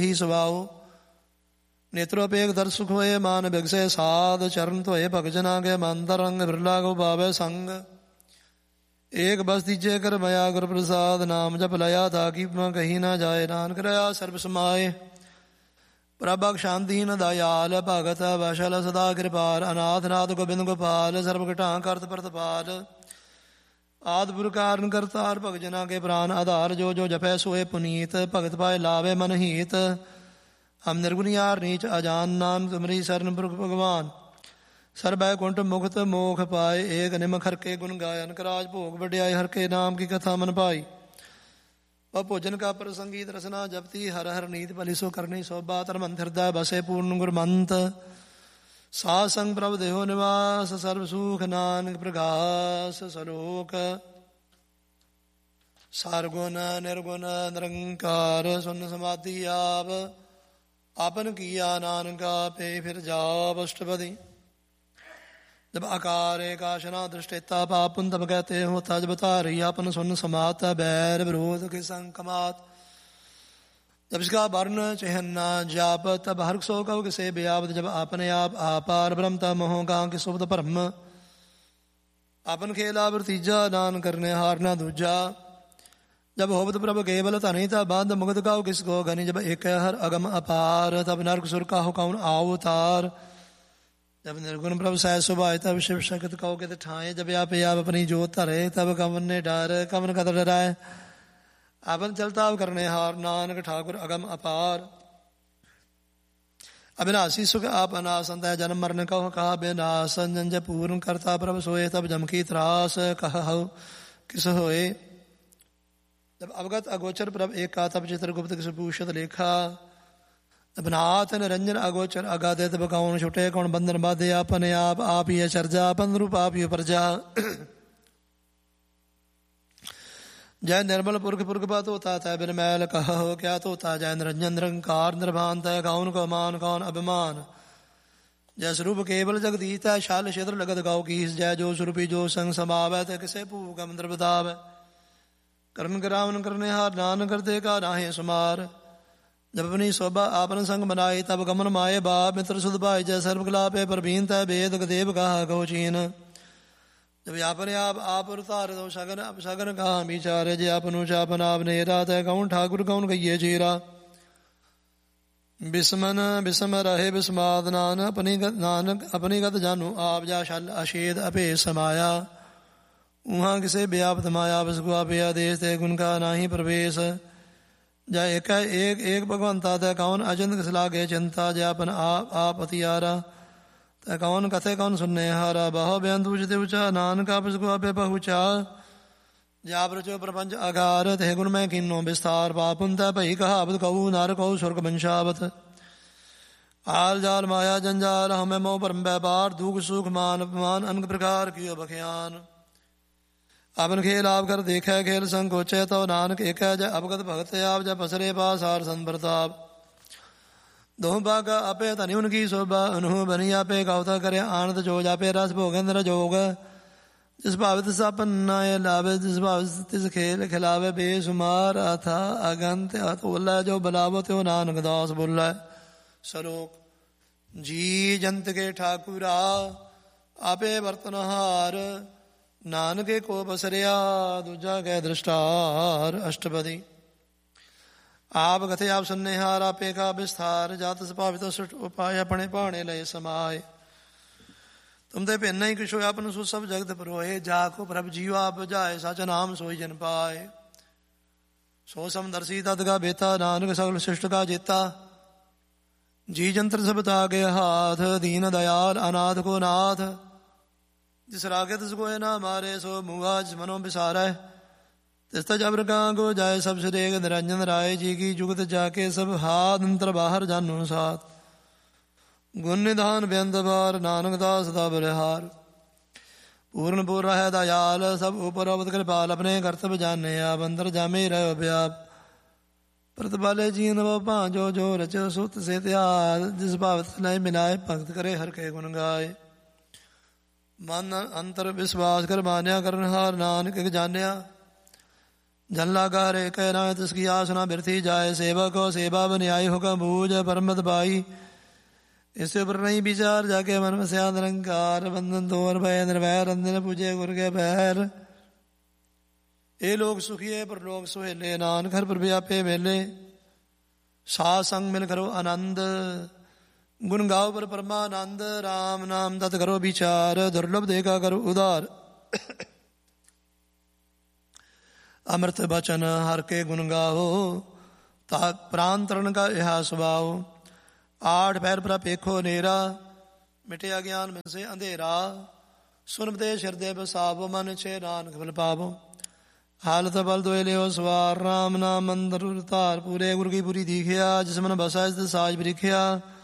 ਹੀ ਸੁਭਾਉ। ਨੇਤਰੋ ਅਪੇਖ ਦਰ ਸੁਖ ਹੋਏ, ਮਾਨ ਬਿਗਸੇ ਸਾਧ ਚਰਨ ਧੋਏ। ਭਗਤ ਜਨਾ ਕੇ ਮਨ ਤਰੰਗ, ਬਿਰਲਾ ਕੋ ਪਾਵੇ ਸੰਗ। ਏਕ ਬਸ ਤੀਜੇ ਕਰ ਮਇਆ ਗੁਰ ਪ੍ਰਸਾਦ, ਨਾਮ ਜਪ ਲਿਆ ਤਾਕੀ ਕਹੀ ਨਾ ਜਾਏ। ਨਾਨਕ ਰਹਾ ਸਰਬ ਸਮਾਏ, ਪ੍ਰਭਕ ਸ਼ਾਂਤੀਨ ਦਇਆਲ। ਭਗਤ ਵਸ਼ਲ ਸਦਾ ਕਿਰਪਾਲ, ਅਨਾਥ ਨਾਥ ਗੋਬਿੰਦ ਗੋਪਾਲ। ਸਰਬ ਘਟਾਂ ਕਰਤ ਪ੍ਰਤਪਾਲ, ਆਦਿ ਪੁਰਖ ਕਾਰਨ ਕਰਤਾਰ। ਭਗਤ ਜਨਾ ਕੇ ਪ੍ਰਾਨ ਆਧਾਰ, ਜੋ ਜੋ ਜਪੈ ਸੋਏ ਪੁਨੀਤ। ਭਗਤ ਪਾਏ ਲਾਵੇ ਮਨ ਹੀਤ, ਹਮ ਨਿਰਗੁਣ ਯਾਰ ਨੀਚ ਅਜਾਨ। ਨਾਮ ਤੁਮਰੀ ਸਰਨ ਪੁਰਖ ਭਗਵਾਨ, ਸਰਬੈ ਕੁੰਠ ਮੁਕਤ ਮੋਖ ਪਾਏ। ਏਕ ਨਿਮਖ ਹਰ ਕੇ ਗੁਣ ਗਾਏ, ਅਨਕ ਰਾਜ ਭੋਗ ਵਡਿਆਏ। ਹਰ ਕੇ ਨਾਮ ਕੀ ਕਥਾ ਮਨ ਪਾਈ, ਵਹ ਭੋਜਨ ਕਾ ਪ੍ਰਸੰਗੀਤ ਰਸਨਾ। ਜਪਤੀ ਹਰ ਹਰ ਨੀਤ, ਭਲੀ ਸੋ ਕਰਨੀ ਸੋਭਾ। ਧਰਮ ਹਿਰਦੈ ਬਸੇ ਪੂਰਨ ਗੁਰਮੰਤ, ਸਾਧ ਸੰਗ ਪ੍ਰਭ ਦੇਹੋ ਨਿਵਾਸ। ਸਰਬ ਸੁਖ ਨਾਨਕ ਪ੍ਰਗਾਸ ਸਲੋਕ। ਸਰਗੁਣ ਨਿਰਗੁਣ ਨਿਰੰਕਾਰ, ਸੁਨ ਸਮਾਧੀ ਆਪ। ਆਪਨ ਕੀਆ ਨਾਨਕ ਆਪੇ ਫਿਰ ਜਾਪ। ਅਸ਼ਟਪਦੀ जब आकार एकाशना दृष्टेता पापुन तब कहते हो तज बतारी। आपन सुन समाता बैर विरोध के संकमात। जब इसका वर्ण चिन्ह जाप, तब हर सो कहो किसे व्यापत। जब आपने आप आपार ब्रह्मता मोह गां के सुबद ब्रह्म। आपन खेला तीजा दान करने हार ना दूजा। जब होवत प्रभ केवल धनी, तब बंद मुगत गाओ किसको गनी। जब एक हर अगम अपार, तब नरक सुर का हो कौन अवतार। जब निर्गुण प्रभ सह सुभाए, तब शिव शक्त कहो कित ठाए। जब आप अपनी जोत धरे, तब कवन ने डर कवन कद डराए। आपन चलता करने हार, नानक ठाकुर अगम अपार। अविनाशी सुख आप अनासंत है, जन्म मरण कहो कहा बेनाश। जंज पूर्ण करता प्रभ सोए, तब जम की त्रास कह हो किस होए। जब अवगत अगोचर प्रभ एका, तब चित्रगुप्त किस भूषित लेखा। नाथ निरंजन अगोचर अगाधे, तब कौन छुटे कौन बंधन बाधे। अपने आप ही चर्जा, अपन रूप आप ही प्रजा। जय निर्मल पुरख पुरख बात होता तय बिन मैल कहो क्या तोता। जय निरंजन निरंकार निर्भान तय, कौन को मान कौन अभिमान। जय स्वरूप केवल जगदीश है, शाल क्षेत्र लगत गाओ कीस। जय जो स्वरूपी जो संग समावै, तय किसे भूख मंत्र बतावै। कर्म करावन करने हार, नान करते का नाहे सुमार। जब अपनी शोभा आपन संग बनाई, तब गमन माए बाप मित्र सुध भाई। जय सर्व कलापे परवीन तय, वेद देव कहा गो चीन। जब आपने आप उतार दो सगन अब सगन कहा विचारे। जय आपनु चापन आप नेरा, तय कौन ठाकुर कौन कहिए चीरा। बिस्मन बिस्म रहे बिस्माद, नानक अपनी गत जानू आप। जा शल अशेद अपे समाया, उहाँ किसे व्याप्त माया। बिस्कु आपे आदेश, तय गुण का नाही प्रवेश। जय एक भगवंता, तय कौन अचिंत किस लागे चिंता। जय अपन आप अतियारा, तय कौन कथे कौन सुनने हारा। बहो बेअंत उचते ऊंचा, नानक आप इसको आपे पहुँचा। जा प्रचो प्रपंच अगार, तय गुण में किन्नो विस्तार। पापुन तय भई कहावत, कहू नार कहू स्वर्ग वंशावत। आल जाल माया जंजाल, हमें मोह परम व्यापार। दुख सुख मान अपमान, अनेक प्रकार कियो बख्यान। अपन खेल आप कर देखै, खेल संकोचे तो नानक एक है। जय अवगत भगत आप, जय पसरे पास हार संप्रताप। दोह बागा आपे धनी उनकी शोभा, उन्हों बनी आपे गावता करे आनंद जोज। आपे रस भोगेंद्र जोग, जिस भावित सपन्नाए लावे। जिस भावित तिस खेल खिलावे, बेसुमार अथा अगंत अतोला। जो बलावो त्यो नानक दास बोला। सलोक जी जंत के ठाकुरा, आपे बर्तनहार। नानके को बसरिया, दूजा के दृष्टार। अष्टपदी आप कथे आप सुनने हार, आपे का विस्तार। जात सभावित सुट उपाय, अपने पाने लय समाये। तुम ते भिन्न ही किशो आपन सु सब जगत परोए। जाको प्रभ जीव आप जाए, सच नाम सोई जन पाए। सो समदर्शी तदगा बेता, नानक सगल शिष्ट का जेता। जी जंत्र सब तागे हाथ, दीन दयाल अनाथ को नाथ। जिस रागे तिस को ना मारे, सो मुआ जिस मनो बिसारा। तिस्ता जबर का गो जाए, सब सुरेग निरंजन राय। जी की जुगत जाके सब हाथ, अंतर बाहर जानो साथ। गुण निधान बेअंत बार, नानक दास सदा बलिहार। पूर्ण पूर्ण है दयाल, सब ऊपर अवत कृपाल। अपने कर्तव्य जाने आप, अंतर जामे रहो व्याप। प्रतिपाले जीन वो भांजो, जो रचो सुत से त्याग। जिस भावत लय मिलाए, भक्त करे हर के गुण गाए। मन अंतर विश्वास कर मान्या, करनहार नानक जान्या। जन लागा हरे कह नाय तिसकी आस न बिरथी जाए। सेवक हो सेवा बन्याई हुक्म बूझ परमत बाई। इससे ऊपर नहीं विचार जाके मन में स्या निरंकार। बंधन तोर भय निर्भय रंजन पूजे गुर के पैर। ये लोग सुखिए पर लोग सुहेले नानक हर पर व्यापे मेले। साथ संग मिल करो आनंद गुण गाओ पर परमानंद। राम नाम तत् करो विचार दुर्लभ देखा करो उदार। अमृत बचन हर के गुण गाओ ता प्रांतरण का यह स्वभाव। 8 पैर पर पेखो नेरा मिटे अज्ञान में से अंधेरा। सुनते हृदय बसावो मन छे नानक फल पावो। हालत बल दोए लियो सवार राम नाम मंदिर तार। पूरे गुर की पूरी दीखिया जिस मन बसा साज बिरिखिया।